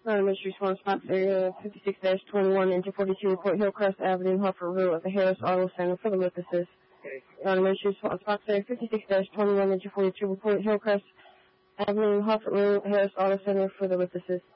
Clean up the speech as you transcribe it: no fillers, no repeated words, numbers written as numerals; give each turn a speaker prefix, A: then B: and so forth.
A: Emergency response box area 56-21, engine 42, report Hillcrest Avenue, Hartford Road at the Harris Auto Center for the witnesses. Emergency response box area 56-21, engine 42, report Hillcrest Avenue, Hartford Road, Harris Auto Center for the witnesses.